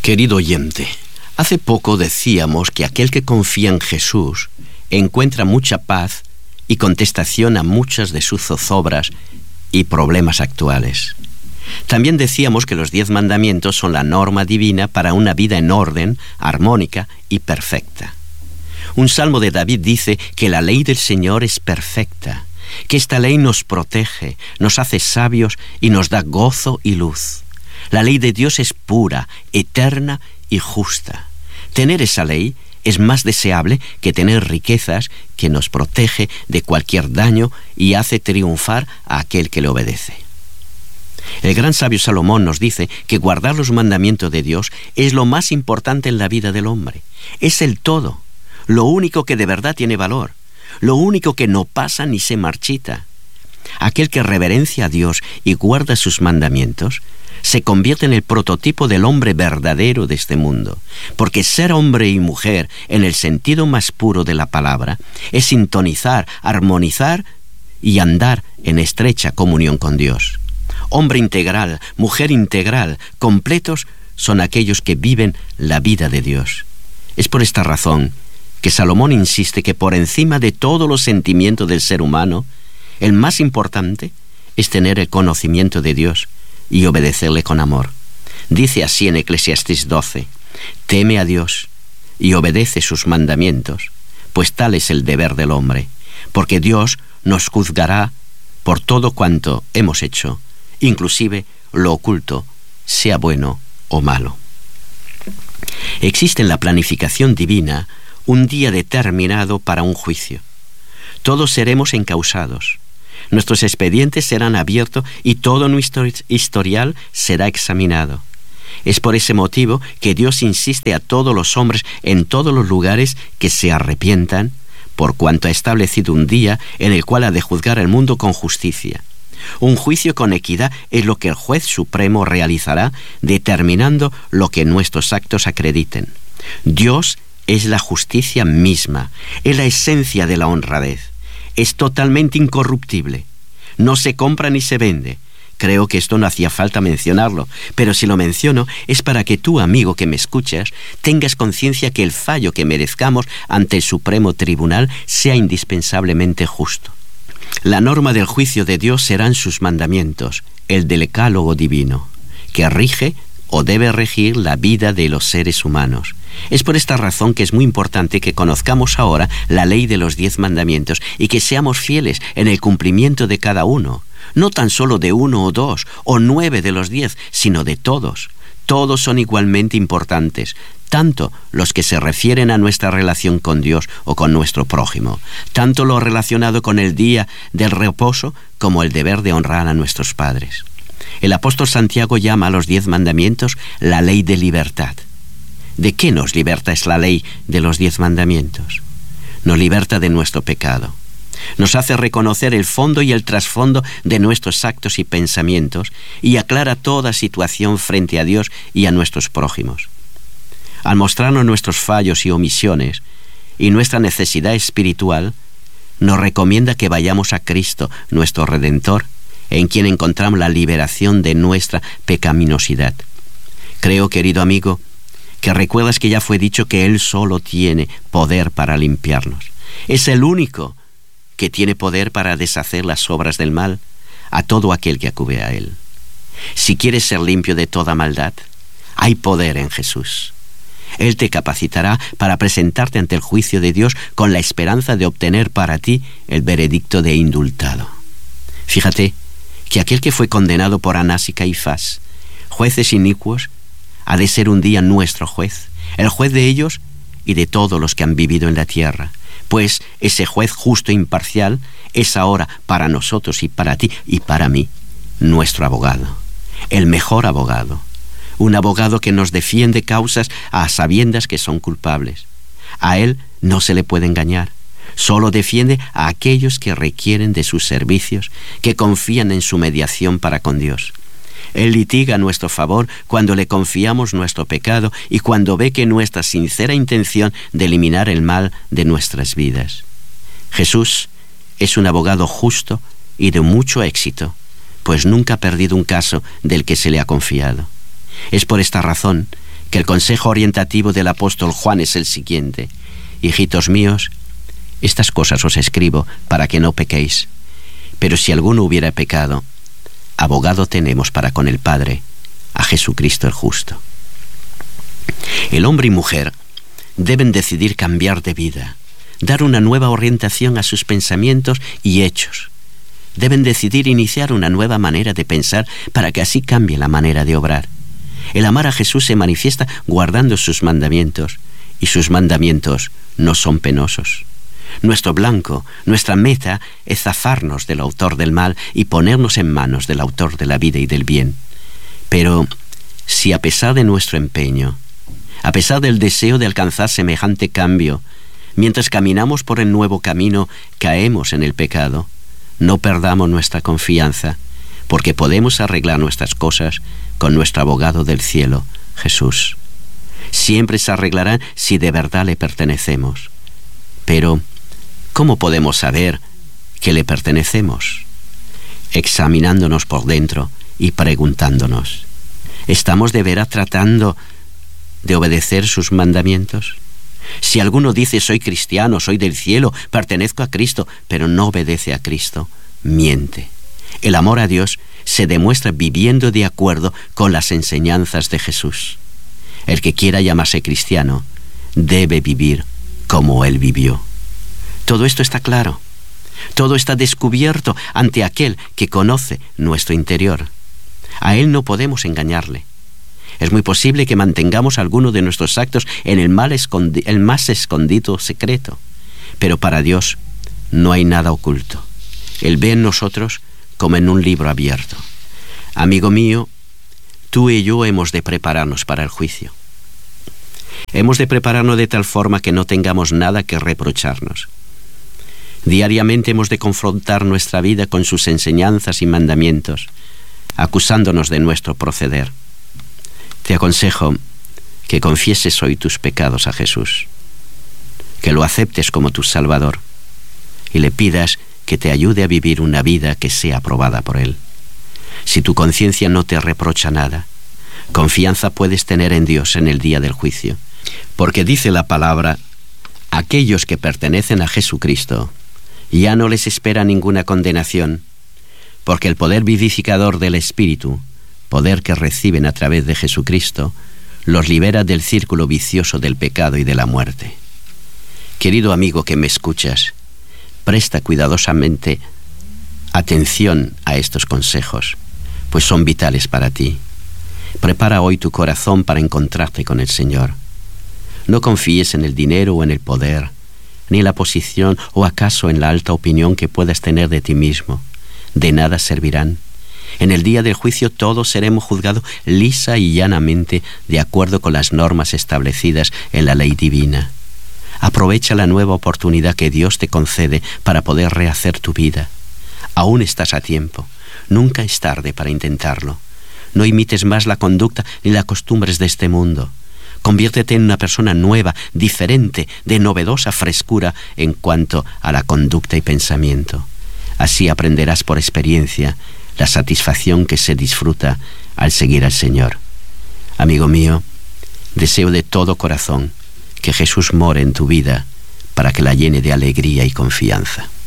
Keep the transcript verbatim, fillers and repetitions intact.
Querido oyente, hace poco decíamos que aquel que confía en Jesús encuentra mucha paz y contestación a muchas de sus zozobras y problemas actuales. También decíamos que los diez mandamientos son la norma divina para una vida en orden, armónica y perfecta. Un salmo de David dice que la ley del Señor es perfecta, que esta ley nos protege, nos hace sabios y nos da gozo y luz. La ley de Dios es pura, eterna y justa. Tener esa ley es más deseable que tener riquezas que nos protege de cualquier daño y hace triunfar a aquel que le obedece. El gran sabio Salomón nos dice que guardar los mandamientos de Dios es lo más importante en la vida del hombre. Es el todo, lo único que de verdad tiene valor, lo único que no pasa ni se marchita. Aquel que reverencia a Dios y guarda sus mandamientos se convierte en el prototipo del hombre verdadero de este mundo, porque ser hombre y mujer en el sentido más puro de la palabra es sintonizar, armonizar y andar en estrecha comunión con Dios. Hombre integral, mujer integral, completos son aquellos que viven la vida de Dios. Es por esta razón que Salomón insiste que por encima de todos los sentimientos del ser humano, el más importante es tener el conocimiento de Dios y obedecerle con amor. Dice así en Eclesiastés doce, teme a Dios y obedece sus mandamientos, pues tal es el deber del hombre, porque Dios nos juzgará por todo cuanto hemos hecho, inclusive lo oculto, sea bueno o malo. Existe en la planificación divina un día determinado para un juicio. Todos seremos encausados. Nuestros expedientes serán abiertos y todo nuestro historial será examinado. Es por ese motivo que Dios insiste a todos los hombres en todos los lugares que se arrepientan, por cuanto ha establecido un día en el cual ha de juzgar el mundo con justicia. Un juicio con equidad es lo que el juez supremo realizará, determinando lo que nuestros actos acrediten. Dios es la justicia misma, es la esencia de la honradez. Es totalmente incorruptible. No se compra ni se vende. Creo que esto no hacía falta mencionarlo, pero si lo menciono es para que tú, amigo que me escuchas, tengas conciencia que el fallo que merezcamos ante el Supremo Tribunal sea indispensablemente justo. La norma del juicio de Dios serán sus mandamientos, el decálogo divino, que rige o debe regir la vida de los seres humanos. Es por esta razón que es muy importante que conozcamos ahora la ley de los diez mandamientos y que seamos fieles en el cumplimiento de cada uno, no tan solo de uno o dos o nueve de los diez, sino de todos. Todos son igualmente importantes, tanto los que se refieren a nuestra relación con Dios o con nuestro prójimo, tanto lo relacionado con el día del reposo como el deber de honrar a nuestros padres. El apóstol Santiago llama a los diez mandamientos la ley de libertad. ¿De qué nos liberta es la ley de los diez mandamientos? Nos liberta de nuestro pecado. Nos hace reconocer el fondo y el trasfondo de nuestros actos y pensamientos y aclara toda situación frente a Dios y a nuestros prójimos. Al mostrarnos nuestros fallos y omisiones y nuestra necesidad espiritual, nos recomienda que vayamos a Cristo, nuestro Redentor, en quien encontramos la liberación de nuestra pecaminosidad. Creo, querido amigo, que recuerdas que ya fue dicho que Él solo tiene poder para limpiarnos. Es el único que tiene poder para deshacer las obras del mal a todo aquel que acude a Él. Si quieres ser limpio de toda maldad, hay poder en Jesús. Él te capacitará para presentarte ante el juicio de Dios con la esperanza de obtener para ti el veredicto de indultado. Fíjate que aquel que fue condenado por Anás y Caifás, jueces inicuos, ha de ser un día nuestro juez, el juez de ellos y de todos los que han vivido en la tierra, pues ese juez justo e imparcial es ahora para nosotros y para ti y para mí, nuestro abogado, el mejor abogado, un abogado que nos defiende causas a sabiendas que son culpables. A él no se le puede engañar. Solo defiende a aquellos que requieren de sus servicios, que confían en su mediación para con Dios. Él litiga a nuestro favor cuando le confiamos nuestro pecado y cuando ve que nuestra sincera intención de eliminar el mal de nuestras vidas. Jesús es un abogado justo y de mucho éxito, pues nunca ha perdido un caso del que se le ha confiado. Es por esta razón que el consejo orientativo del apóstol Juan es el siguiente: hijitos míos, estas cosas os escribo para que no pequéis. Pero si alguno hubiera pecado, abogado tenemos para con el Padre, a Jesucristo el justo. El hombre y mujer deben decidir cambiar de vida, dar una nueva orientación a sus pensamientos y hechos. Deben decidir iniciar una nueva manera de pensar para que así cambie la manera de obrar. El amar a Jesús se manifiesta guardando sus mandamientos, y sus mandamientos no son penosos. Nuestro blanco, nuestra meta es zafarnos del autor del mal y ponernos en manos del autor de la vida y del bien. Pero si a pesar de nuestro empeño, a pesar del deseo de alcanzar semejante cambio, mientras caminamos por el nuevo camino, caemos en el pecado, no perdamos nuestra confianza, porque podemos arreglar nuestras cosas con nuestro abogado del cielo, Jesús. Siempre se arreglarán si de verdad le pertenecemos. Pero, ¿cómo podemos saber que le pertenecemos? Examinándonos por dentro y preguntándonos: ¿estamos de veras tratando de obedecer sus mandamientos? Si alguno dice soy cristiano, soy del cielo, pertenezco a Cristo, pero no obedece a Cristo, miente. El amor a Dios se demuestra viviendo de acuerdo con las enseñanzas de Jesús. El que quiera llamarse cristiano debe vivir como Él vivió. Todo esto está claro. Todo está descubierto ante aquel que conoce nuestro interior. A Él no podemos engañarle. Es muy posible que mantengamos alguno de nuestros actos en el, mal escondi- el más escondido secreto, pero para Dios no hay nada oculto. Él ve en nosotros como en un libro abierto. Amigo mío, tú y yo hemos de prepararnos para el juicio. Hemos de prepararnos de tal forma que no tengamos nada que reprocharnos. Diariamente hemos de confrontar nuestra vida con sus enseñanzas y mandamientos, acusándonos de nuestro proceder. Te aconsejo que confieses hoy tus pecados a Jesús, que lo aceptes como tu Salvador y le pidas que te ayude a vivir una vida que sea aprobada por Él. Si tu conciencia no te reprocha nada, confianza puedes tener en Dios en el día del juicio, porque dice la palabra: aquellos que pertenecen a Jesucristo ya no les espera ninguna condenación, porque el poder vivificador del Espíritu, poder que reciben a través de Jesucristo, los libera del círculo vicioso del pecado y de la muerte. Querido amigo que me escuchas, presta cuidadosamente atención a estos consejos, pues son vitales para ti. Prepara hoy tu corazón para encontrarte con el Señor. No confíes en el dinero o en el poder, ni en la posición o acaso en la alta opinión que puedas tener de ti mismo. De nada servirán. En el día del juicio todos seremos juzgados lisa y llanamente de acuerdo con las normas establecidas en la ley divina. Aprovecha la nueva oportunidad que Dios te concede para poder rehacer tu vida. Aún estás a tiempo. Nunca es tarde para intentarlo. No imites más la conducta ni las costumbres de este mundo. Conviértete en una persona nueva, diferente, de novedosa frescura en cuanto a la conducta y pensamiento. Así aprenderás por experiencia la satisfacción que se disfruta al seguir al Señor. Amigo mío, deseo de todo corazón que Jesús more en tu vida para que la llene de alegría y confianza.